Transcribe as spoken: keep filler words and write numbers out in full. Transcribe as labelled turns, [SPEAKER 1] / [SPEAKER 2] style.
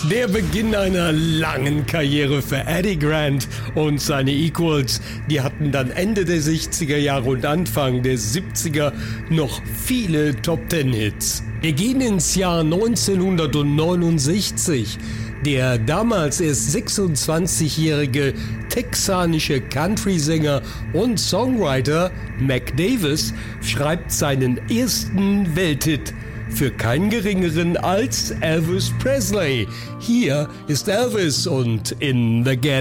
[SPEAKER 1] Der Beginn einer langen Karriere für Eddie Grant und seine Equals. Die hatten dann Ende der sechziger Jahre und Anfang der siebziger noch viele Top-Ten-Hits. Wir gehen ins Jahr neunzehnhundertneunundsechzig. Der damals erst sechsundzwanzigjährige texanische Country-Sänger und Songwriter Mac Davis schreibt seinen ersten Welthit für keinen geringeren als Elvis Presley. Hier ist Elvis und In the Ghetto.